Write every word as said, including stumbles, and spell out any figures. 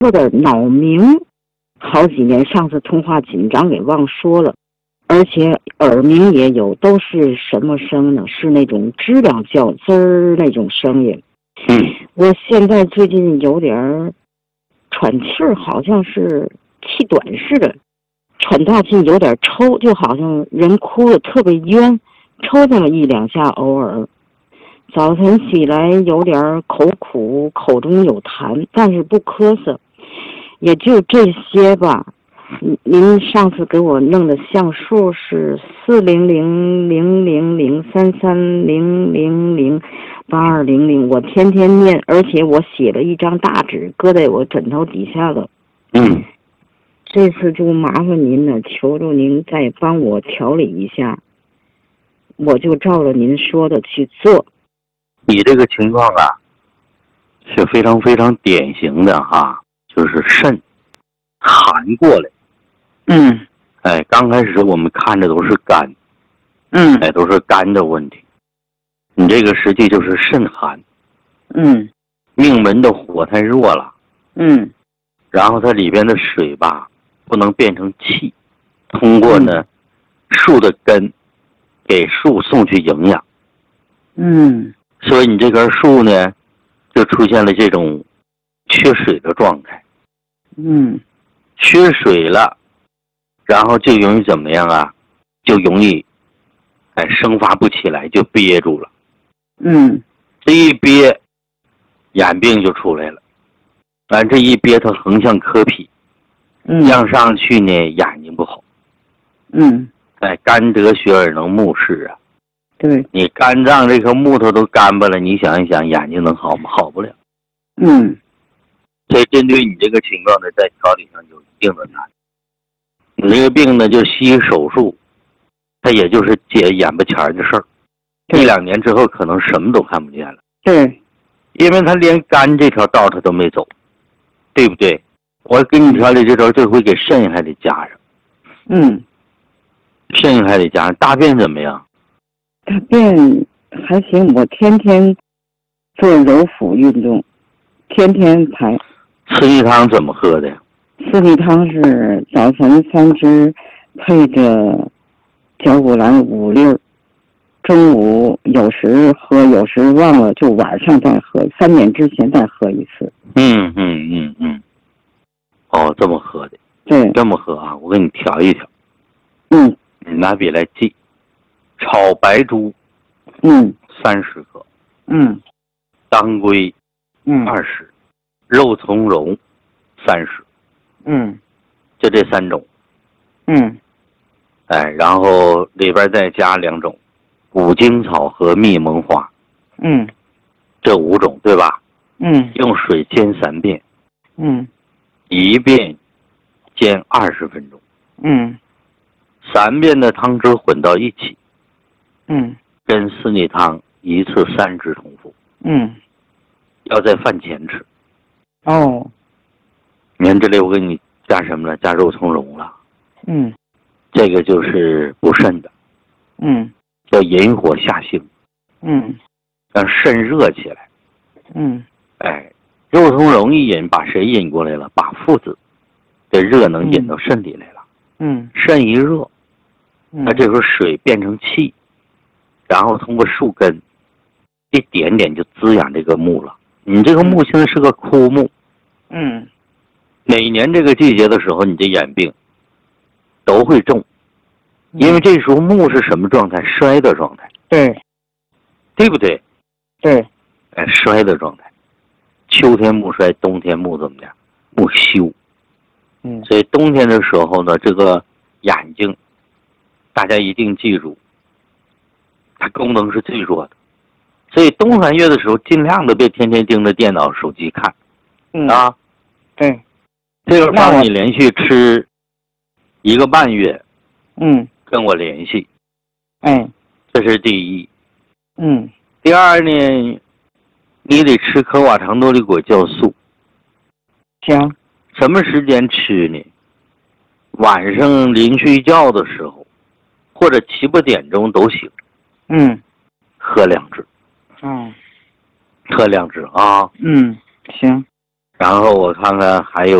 我的脑鸣好几年，上次通话紧张给忘说了，而且耳鸣也有，都是什么声呢？是那种知了叫滋儿那种声音。 嗯， 我现在最近有点喘气儿，好像是气短似的，喘大气有点抽，就好像人哭了特别冤，抽那么一两下偶尔。早晨起来有点口苦，口中有痰，但是不咳嗽，也就这些吧。您上次给我弄的像数是四零零零零零三三零零零八二零零，我天天念，而且我写了一张大纸搁在我枕头底下了。 嗯， 这次就麻烦您了，求求您再帮我调理一下，我就照着您说的去做。 你这个情况啊，是非常非常典型的哈，就是肾寒过来。 嗯， 哎，刚开始我们看的都是肝， 嗯， 哎，都是肝的问题。你这个实际就是肾寒， 嗯， 命门的火太弱了， 嗯， 然后它里边的水吧不能变成气，通过呢树的根给树送去营养， 嗯， 所以你这根树呢就出现了这种缺水的状态。 嗯， 缺水了，然后就容易怎么样啊？就容易，哎，生发不起来，就憋住了。 嗯， 这一憋，眼病就出来了。完，这一憋，它横向磕皮， 嗯， 向上去呢，眼睛不好。 嗯， 哎，肝得血而能目视啊。 对， 你肝脏这颗木头都干巴了，你想一想，眼睛能好吗？好不了。 嗯， 所以针对你这个情况呢，在调理上有一定的难。你这个病呢，就西医手术，它也就是解眼巴前的事儿，一两年之后可能什么都看不见了。 对， 因为他连肝这条道他都没走，对不对？我给你调理这招，这回给肾还得加上。 嗯， 肾还得加上。大便怎么样？ 大便还行，我天天做揉腹运动，天天排。 四逆汤怎么喝的呀？ 四逆汤是早晨三支，配着绞股蓝五粒儿，中午有时喝，有时忘了，就晚上再喝，三点之前再喝一次。 嗯嗯嗯嗯。哦，这么喝的。 对， 这么喝啊，我给你调一调。 嗯。 你拿笔来记。炒白术， 嗯， 三十克。 嗯。 当归， 嗯， 二十。肉苁蓉，三十。 嗯。 就这三种。 嗯。 哎，然后里边再加两种，五精草和蜜蒙花。 嗯。 这五种对吧？ 嗯。 用水煎三遍。 嗯。 一遍煎二十分钟。 嗯。 三遍的汤汁混到一起。 嗯。 跟四逆汤一次三支重复。 嗯。 要在饭前吃。 哦。 你看这里我给你加什么了？加肉苁蓉了。 嗯。 这个就是补肾的。 嗯。 叫引火下行。 嗯。 让肾热起来。 嗯。 哎，肉苁蓉一引，把谁引过来了？把附子的热能引到肾里来了。 嗯。 肾一热， 那那这时候水变成气，然后通过树根一点点就滋养这个木了。你这个木现在是个枯木。 嗯。 每年这个季节的时候，你这眼病都会重，因为这时候木是什么状态？衰的状态。 对， 对不对？ 对。 哎，衰的状态。秋天木衰，冬天木怎么样？木休。 嗯。 所以冬天的时候呢，这个眼睛，大家一定记住，它功能是最弱的。所以冬三月的时候，尽量的别天天盯着电脑、手机看。 嗯。 啊。 对。 这个方你连续吃一个半月。 嗯。 跟我联系。 哎。 这是第一。 嗯。 第二呢，你得吃可瓦常多利果酵素。 行。 什么时间吃呢？晚上临睡觉的时候，或者七八点钟都行。 嗯。 喝两支。 嗯。 喝两支啊。 嗯，行。 然后我看看还有。